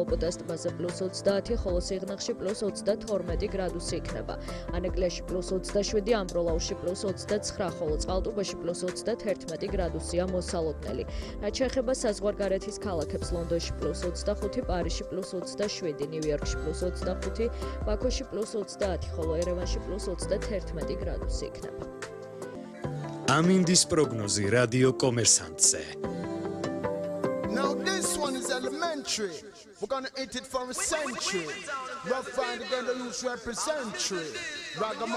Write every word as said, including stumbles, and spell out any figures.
ხმელობოდას ტბაზე პლუს ოცდაათი, ხოლო სიღნაღში პლუს ოცდათორმეტი გრადუსი იქნება. ანეკლიაში პლუს ოცდაშვიდი, ამბროლაურში პლუს ოცდაცხრა, ხოლო წყალტუბოში პლუს ოცდათერთმეტი გრადუსია მოსალოდნელი. რაც შეეხება საზღვარგარეთის ქალაქებს, ლონდონში პლუს ოცდახუთი, პარიზში პლუს ოცდაშვიდი, ნიუ-იორკში პლუს ოცდახუთი, ბაქოში პლუს ოცდაათი, ხოლო ერევანში პლუს ოცდათერთმეტი გრადუსი იქნება. ამინდის პროგნოზი რადიო კომერსანტზე. Now this one is elementary. We're gonna eat it for a century. Rough find again the loose representary.